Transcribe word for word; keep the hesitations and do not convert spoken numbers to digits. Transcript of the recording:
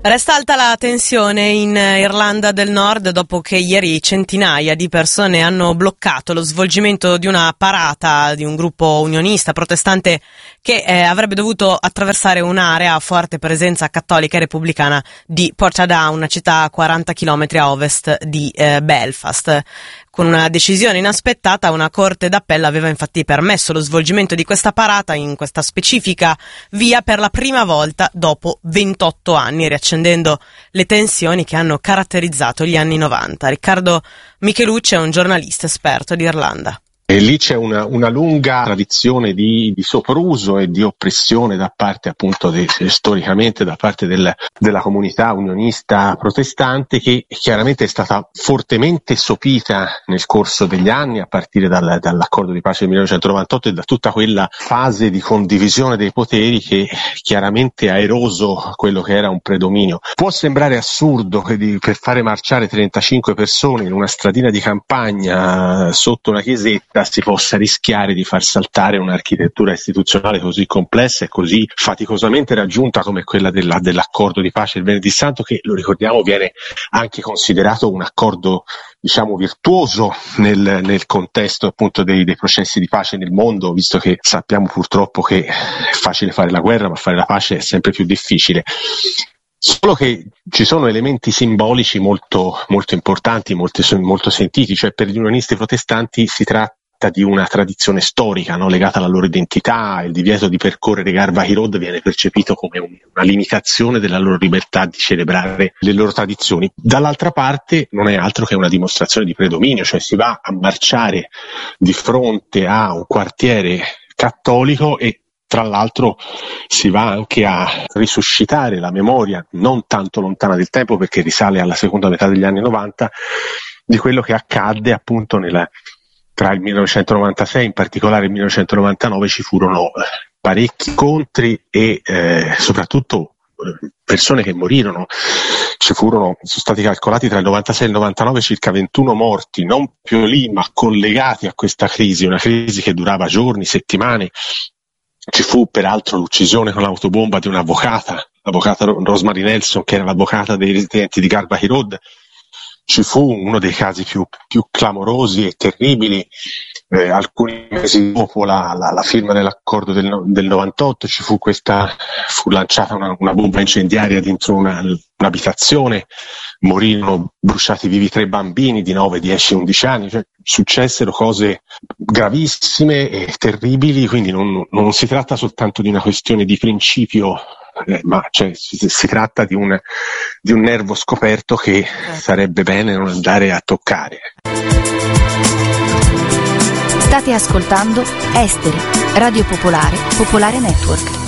Resta alta la tensione in Irlanda del Nord dopo che ieri centinaia di persone hanno bloccato lo svolgimento di una parata di un gruppo unionista protestante che eh, avrebbe dovuto attraversare un'area a forte presenza cattolica e repubblicana di Portadown, una città a quaranta chilometri a ovest di eh, Belfast. Con una decisione inaspettata, una corte d'appello aveva infatti permesso lo svolgimento di questa parata in questa specifica via per la prima volta dopo ventotto anni, riaccendendo le tensioni che hanno caratterizzato gli anni novanta. Riccardo Michelucci è un giornalista esperto di Irlanda. E lì c'è una, una lunga tradizione di, di sopruso e di oppressione da parte, appunto, de, storicamente da parte del, della comunità unionista protestante, che chiaramente è stata fortemente sopita nel corso degli anni, a partire dal, dall'accordo di pace del millenovecentonovantotto e da tutta quella fase di condivisione dei poteri che chiaramente ha eroso quello che era un predominio. Può sembrare assurdo che di, per fare marciare trentacinque persone in una stradina di campagna sotto una chiesetta si possa rischiare di far saltare un'architettura istituzionale così complessa e così faticosamente raggiunta come quella della, dell'accordo di pace del Venerdì Santo, che, lo ricordiamo, viene anche considerato un accordo, diciamo, virtuoso nel, nel contesto, appunto, dei, dei processi di pace nel mondo, visto che sappiamo purtroppo che è facile fare la guerra, ma fare la pace è sempre più difficile. Solo che ci sono elementi simbolici molto, molto importanti, molto, molto sentiti, cioè per gli unionisti protestanti si tratta di una tradizione storica, no? Legata alla loro identità. Il divieto di percorrere Garvaghy Road viene percepito come un, una limitazione della loro libertà di celebrare le loro tradizioni. Dall'altra parte non è altro che una dimostrazione di predominio, cioè si va a marciare di fronte a un quartiere cattolico e tra l'altro si va anche a risuscitare la memoria non tanto lontana del tempo, perché risale alla seconda metà degli anni novanta, di quello che accadde appunto nella tra il millenovecentonovantasei, in particolare il millenovecentonovantanove, ci furono parecchi incontri e eh, soprattutto persone che morirono. Ci furono, sono stati calcolati tra il novantasei e il novantanove circa ventuno morti, non più lì ma collegati a questa crisi, una crisi che durava giorni, settimane. Ci fu peraltro l'uccisione con l'autobomba di un'avvocata, l'avvocata Rosemary Nelson, che era l'avvocata dei residenti di Garvaghy Road. Ci fu uno dei casi più, più clamorosi e terribili, eh, alcuni mesi dopo la, la, la firma dell'accordo del, del novantotto, ci fu questa, fu lanciata una, una bomba incendiaria dentro una, un'abitazione, morirono bruciati vivi tre bambini di nove, dieci, undici anni, cioè successero cose gravissime e terribili, quindi non, non si tratta soltanto di una questione di principio, Eh, ma cioè, si, si tratta di un, di un nervo scoperto che sarebbe bene non andare a toccare. State ascoltando Esteri, Radio Popolare, Popolare Network.